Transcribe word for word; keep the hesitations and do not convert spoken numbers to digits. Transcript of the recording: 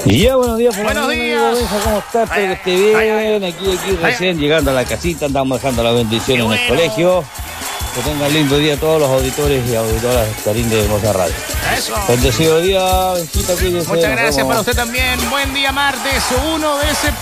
Y ya, buenos días. Buenos mañana, días. Benja, ¿cómo estás? Espero que esté bien. Aquí, aquí, recién llegando a la casita. Andamos dejando la bendición Qué en bueno. el colegio. Que tengan lindo día todos los auditores y auditoras de Tarín de Hermosa Radio. Eso. Bendecido día, Benjita, cuídese. Muchas Nos gracias vemos. para usted también. Buen día, martes uno de septiembre.